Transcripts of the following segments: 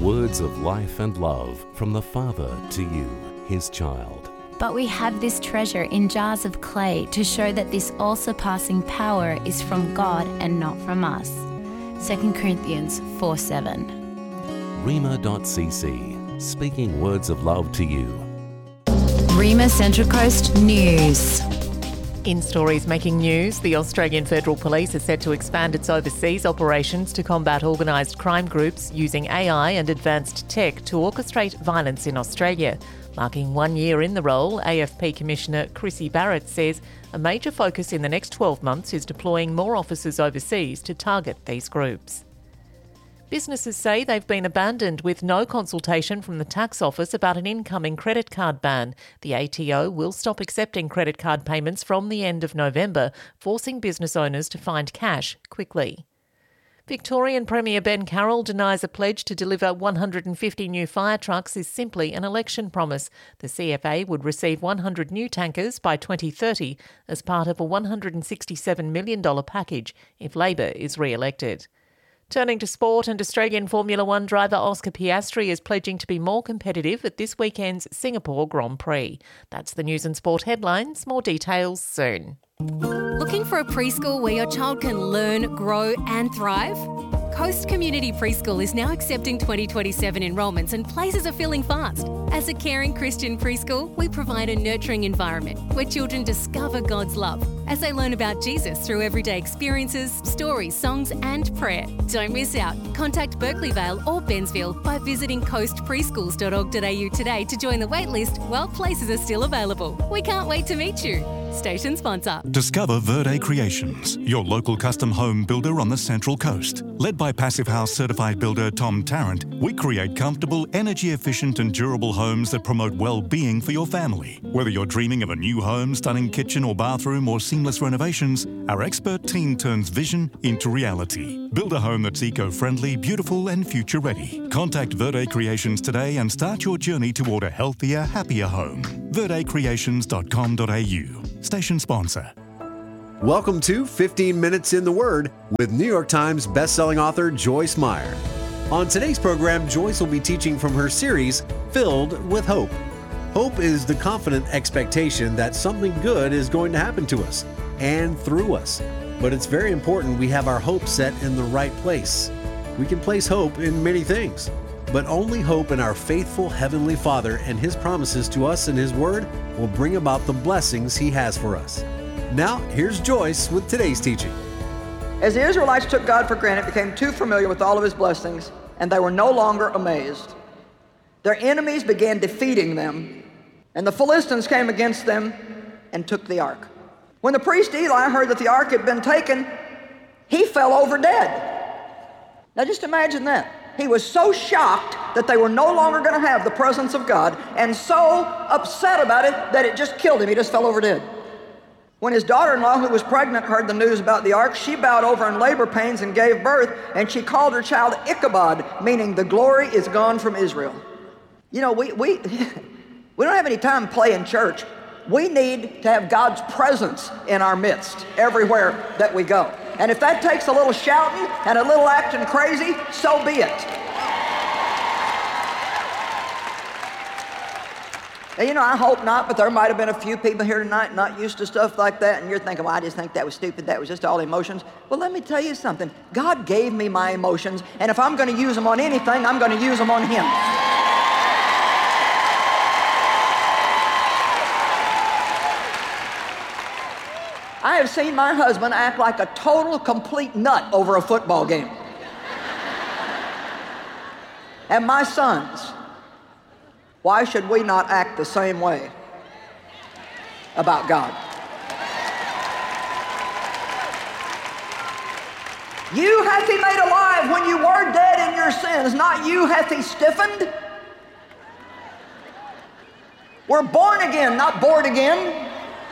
Words of life and love from the Father to you, His child. But we have this treasure in jars of clay to show that this all-surpassing power is from God and not from us. 2 Corinthians 4:7. Rhema.cc, speaking words of love to you. Rhema Central Coast News. In stories making news, the Australian Federal Police is set to expand its overseas operations to combat organised crime groups using AI and advanced tech to orchestrate violence in Australia. Marking 1 year in the role, AFP Commissioner Chrissy Barrett says a major focus in the next 12 months is deploying more officers overseas to target these groups. Businesses say they've been abandoned with no consultation from the tax office about an incoming credit card ban. The ATO will stop accepting credit card payments from the end of November, forcing business owners to find cash quickly. Victorian Premier Ben Carroll denies a pledge to deliver 150 new fire trucks is simply an election promise. The CFA would receive 100 new tankers by 2030 as part of a $167 million package if Labor is re-elected. Turning to sport, and Australian Formula One driver Oscar Piastri is pledging to be more competitive at this weekend's Singapore Grand Prix. That's the news and sport headlines. More details soon. Looking for a preschool where your child can learn, grow and thrive? Coast Community Preschool is now accepting 2027 enrolments and places are filling fast. As a caring Christian preschool, we provide a nurturing environment where children discover God's love as they learn about Jesus through everyday experiences, stories, songs and prayer. Don't miss out. Contact Berkeley Vale or Bensville by visiting coastpreschools.org.au today to join the waitlist while places are still available. We can't wait to meet you. Station sponsor. Discover Verde Creations, your local custom home builder on the Central Coast. Led by Passive House certified builder Tom Tarrant, we create comfortable, energy-efficient and durable homes that promote well-being for your family. Whether you're dreaming of a new home, stunning kitchen or bathroom or seamless renovations, our expert team turns vision into reality. Build a home that's eco-friendly, beautiful and future-ready. Contact Verde Creations today and start your journey toward a healthier, happier home. verdecreations.com.au. Station sponsor. Welcome to 15 Minutes in the Word with New York Times bestselling author Joyce Meyer. On today's program, Joyce will be teaching from her series, Filled with Hope. Hope is the confident expectation that something good is going to happen to us and through us. But it's very important we have our hope set in the right place. We can place hope in many things, but only hope in our faithful Heavenly Father and His promises to us in His Word will bring about the blessings He has for us. Now, here's Joyce with today's teaching. As the Israelites took God for granted, became too familiar with all of His blessings, and they were no longer amazed. Their enemies began defeating them, and the Philistines came against them and took the ark. When the priest Eli heard that the ark had been taken, he fell over dead. Now just imagine that. He was so shocked that they were no longer going to have the presence of God and so upset about it that it just killed him. He just fell over dead. When his daughter-in-law, who was pregnant, heard the news about the ark, she bowed over in labor pains and gave birth, and she called her child Ichabod, meaning the glory is gone from Israel. You know, we don't have any time playing church. We need to have God's presence in our midst everywhere that we go. And if that takes a little shouting and a little acting crazy, so be it. And you know, I hope not, but there might have been a few people here tonight not used to stuff like that, and you're thinking, well, I just think that was stupid, that was just all emotions. Well, let me tell you something. God gave me my emotions, and if I'm going to use them on anything, I'm going to use them on Him. I have seen my husband act like a total, complete nut over a football game. And my sons, why should we not act the same way about God? You hath He made alive when you were dead in your sins, not you hath He stiffened. We're born again, not bored again.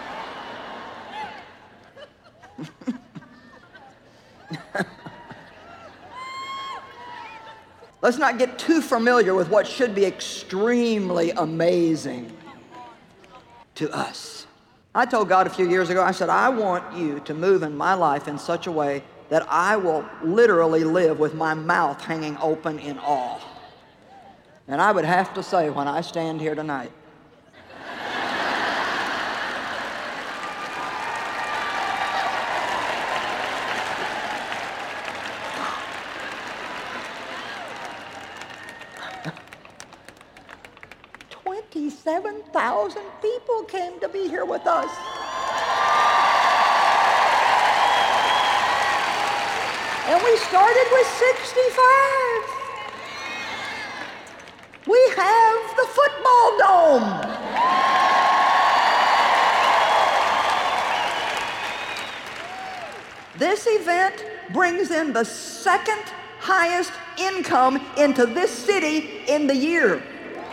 Let's not get too familiar with what should be extremely amazing to us. I told God a few years ago, I said, I want you to move in my life in such a way that I will literally live with my mouth hanging open in awe. And I would have to say, when I stand here tonight, $27,000 people came to be here with us. And we started with 65. We have the football dome. This event brings in the second highest income into this city in the year.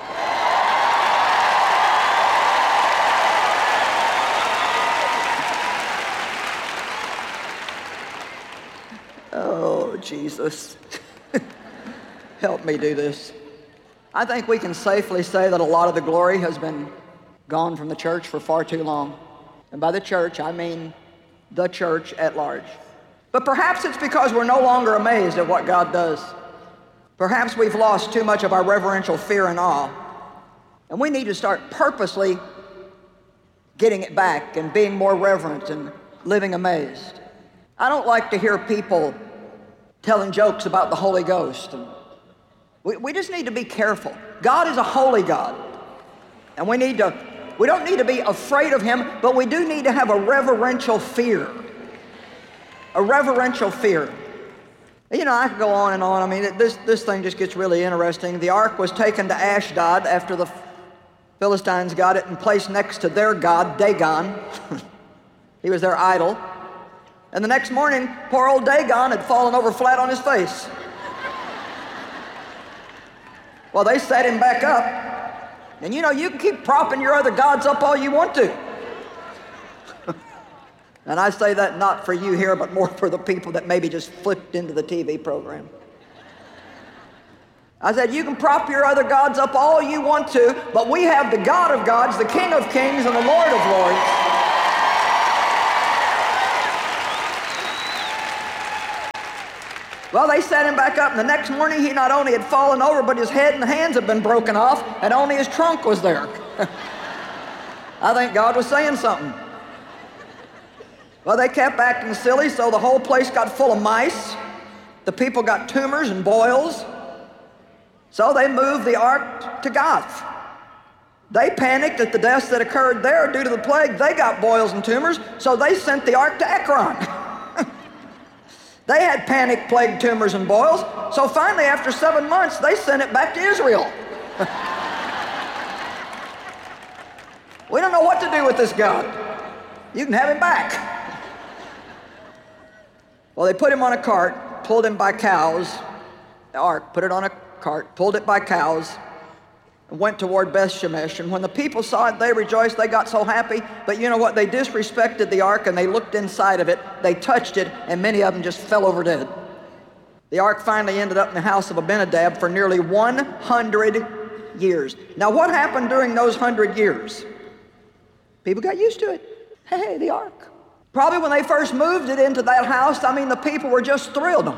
Oh, Jesus. Help me do this. I think we can safely say that a lot of the glory has been gone from the church for far too long. And by the church, I mean the church at large. But perhaps it's because we're no longer amazed at what God does. Perhaps we've lost too much of our reverential fear and awe. And we need to start purposely getting it back and being more reverent and living amazed. I don't like to hear people telling jokes about the Holy Ghost. We just need to be careful. God is a holy God. And we don't need to be afraid of him, but we do need to have a reverential fear. A reverential fear. You know, I could go on and on. I mean, this thing just gets really interesting. The ark was taken to Ashdod after the Philistines got it and placed next to their god, Dagon. He was their idol. And the next morning, poor old Dagon had fallen over flat on his face. Well, they set him back up. And you know, you can keep propping your other gods up all you want to. And I say that not for you here, but more for the people that maybe just flipped into the TV program. I said, you can prop your other gods up all you want to, but we have the God of gods, the King of kings, and the Lord of lords. Well, they set him back up, and the next morning he not only had fallen over, but his head and hands had been broken off, and only his trunk was there. I think God was saying something. Well, they kept acting silly, so the whole place got full of mice. The people got tumors and boils. So they moved the ark to Gath. They panicked at the deaths that occurred there due to the plague. They got boils and tumors, so they sent the ark to Ekron. They had panic, plague, tumors, and boils. So finally, after 7 months, they sent it back to Israel. We don't know what to do with this God. You can have him back. Well, they put him on a cart, pulled him by cows. The ark, put it on a cart, pulled it by cows, and went toward Beth Shemesh. And when the people saw it, they rejoiced. They got so happy. But you know what? They disrespected the ark, and they looked inside of it. They touched it, and many of them just fell over dead. The ark finally ended up in the house of Abinadab for nearly 100 years. Now, what happened during those 100 years? People got used to it. Hey, the ark. Probably when they first moved it into that house, I mean, the people were just thrilled.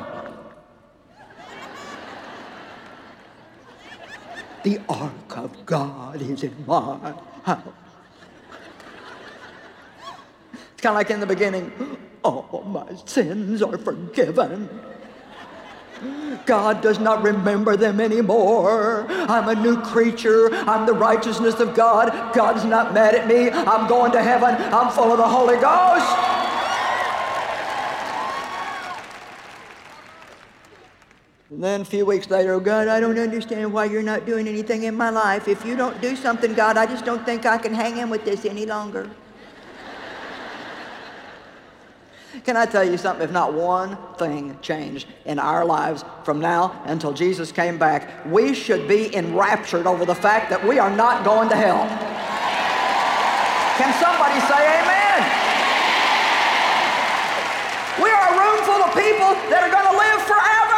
The ark of God is in my house. It's kind of like in the beginning, all my sins are forgiven. God does not remember them anymore. I'm a new creature. I'm the righteousness of God. God's not mad at me. I'm going to heaven. I'm full of the Holy Ghost. And then a few weeks later, oh God, I don't understand why you're not doing anything in my life. If you don't do something, God, I just don't think I can hang in with this any longer. Can I tell you something? If not one thing changed in our lives from now until Jesus came back, we should be enraptured over the fact that we are not going to hell. Can somebody say amen? We are a room full of people that are going to live forever.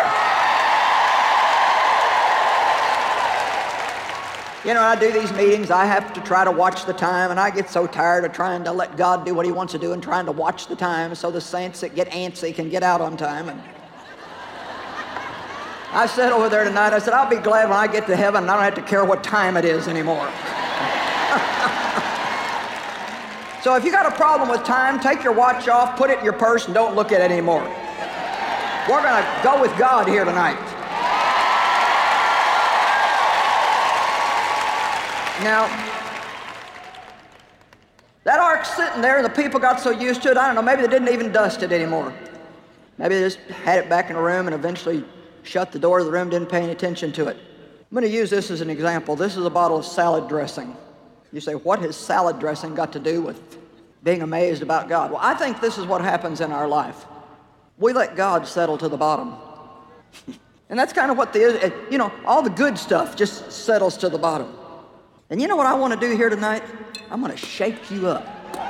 You know, when I do these meetings, I have to try to watch the time, and I get so tired of trying to let God do what he wants to do and trying to watch the time so the saints that get antsy can get out on time. And I said over there tonight, I said, I'll be glad when I get to heaven and I don't have to care what time it is anymore. So if you got a problem with time, take your watch off, put it in your purse, and don't look at it anymore. We're going to go with God here tonight. Now, that ark's sitting there, and the people got so used to it, I don't know, maybe they didn't even dust it anymore. Maybe they just had it back in the room and eventually shut the door of the room, didn't pay any attention to it. I'm going to use this as an example. This is a bottle of salad dressing. You say, what has salad dressing got to do with being amazed about God? Well, I think this is what happens in our life. We let God settle to the bottom. And that's kind of what all the good stuff just settles to the bottom. And you know what I want to do here tonight? I'm going to shake you up.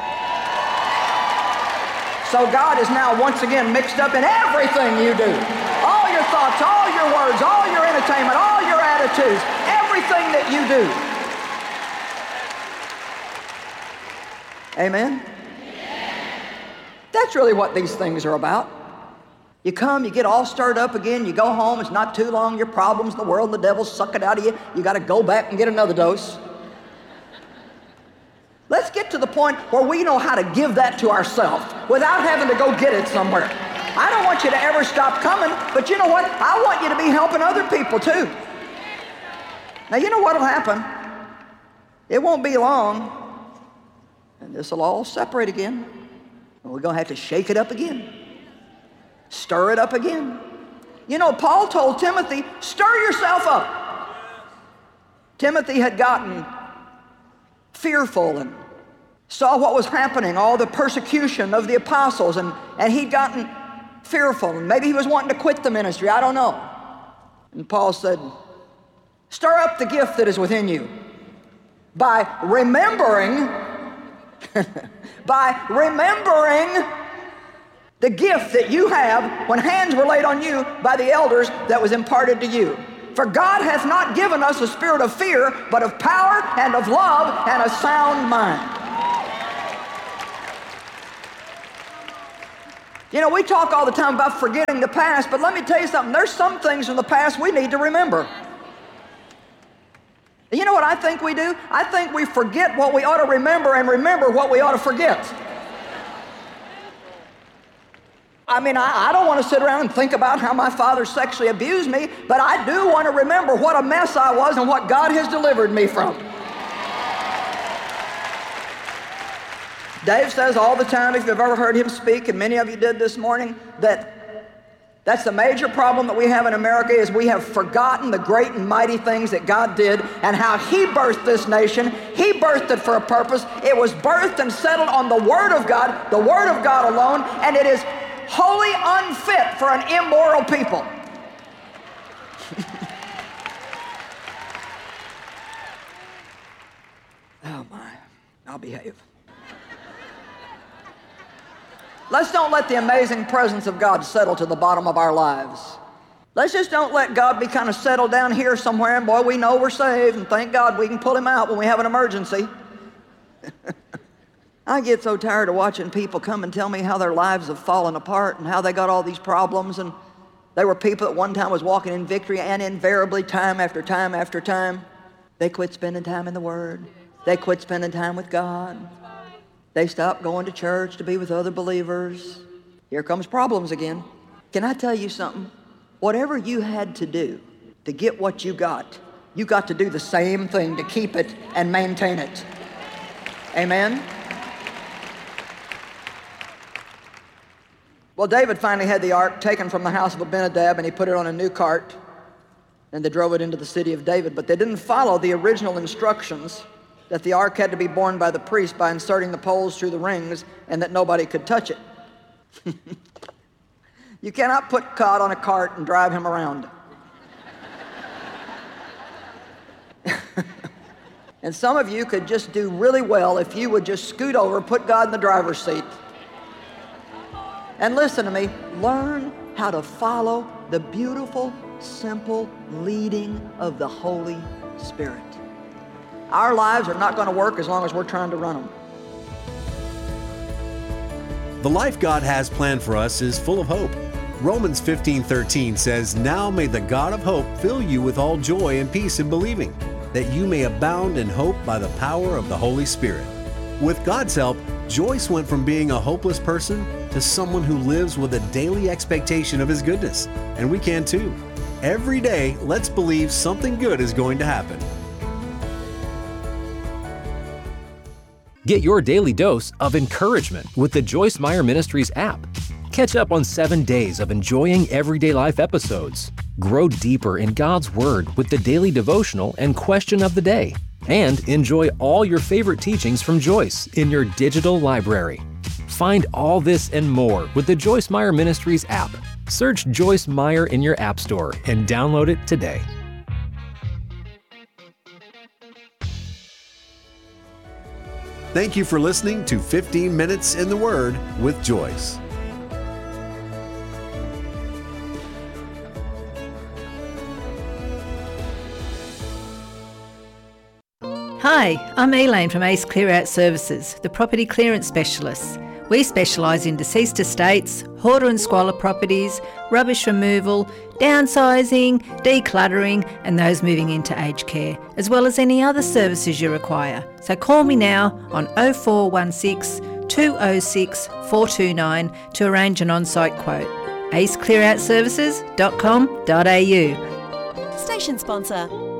So God is now once again mixed up in everything you do. All your thoughts, all your words, all your entertainment, all your attitudes, everything that you do. Amen? That's really what these things are about. You come, you get all stirred up again, you go home, it's not too long, your problems in the world, the devil suck it out of you, you got to go back and get another dose. Let's get to the point where we know how to give that to ourselves without having to go get it somewhere. I don't want you to ever stop coming, but you know what? I want you to be helping other people too. Now you know what'll happen? It won't be long, and this will all separate again. And we're going to have to shake it up again. Stir it up again. You know, Paul told Timothy, stir yourself up. Timothy had gotten fearful and saw what was happening, all the persecution of the apostles, and he'd gotten fearful, and maybe he was wanting to quit the ministry, I don't know. And Paul said, stir up the gift that is within you by remembering the gift that you have when hands were laid on you by the elders that was imparted to you. For God hath not given us a spirit of fear, but of power and of love and a sound mind. You know, we talk all the time about forgetting the past, but let me tell you something. There's some things in the past we need to remember. And you know what I think we do? I think we forget what we ought to remember and remember what we ought to forget. I mean, I don't want to sit around and think about how my father sexually abused me, but I do want to remember what a mess I was and what God has delivered me from. Dave says all the time, if you've ever heard him speak, and many of you did this morning, that's the major problem that we have in America is we have forgotten the great and mighty things that God did and how He birthed this nation. He birthed it for a purpose. It was birthed and settled on the Word of God alone, and it is wholly unfit for an immoral people. Oh my, I'll behave. Let's don't let the amazing presence of God settle to the bottom of our lives. Let's just don't let God be kind of settled down here somewhere and boy, we know we're saved and thank God we can pull Him out when we have an emergency. I get so tired of watching people come and tell me how their lives have fallen apart and how they got all these problems, and they were people that one time was walking in victory, and invariably time after time after time, they quit spending time in the Word. They quit spending time with God. They stopped going to church to be with other believers. Here comes problems again. Can I tell you something? Whatever you had to do to get what you got to do the same thing to keep it and maintain it. Amen? Well, David finally had the ark taken from the house of Abinadab, and he put it on a new cart, and they drove it into the city of David. But they didn't follow the original instructions that the ark had to be borne by the priest by inserting the poles through the rings and that nobody could touch it. You cannot put God on a cart and drive Him around. And some of you could just do really well if you would just scoot over, put God in the driver's seat. And listen to me, learn how to follow the beautiful, simple leading of the Holy Spirit. Our lives are not going to work as long as we're trying to run them. The life God has planned for us is full of hope. Romans 15:13 says, "Now may the God of hope fill you with all joy and peace in believing, that you may abound in hope by the power of the Holy Spirit." With God's help, Joyce went from being a hopeless person to someone who lives with a daily expectation of His goodness. And we can too. Every day, let's believe something good is going to happen. Get your daily dose of encouragement with the Joyce Meyer Ministries app. Catch up on 7 days of enjoying everyday life episodes. Grow deeper in God's Word with the daily devotional and question of the day. And enjoy all your favorite teachings from Joyce in your digital library. Find all this and more with the Joyce Meyer Ministries app. Search Joyce Meyer in your app store and download it today. Thank you for listening to 15 Minutes in the Word with Joyce. Hi, I'm Elaine from Ace Clear Out Services, the property clearance specialists. We specialise in deceased estates, hoarder and squalor properties, rubbish removal, downsizing, decluttering and those moving into aged care, as well as any other services you require. So call me now on 0416 206 429 to arrange an on-site quote. aceclearoutservices.com.au. Station sponsor.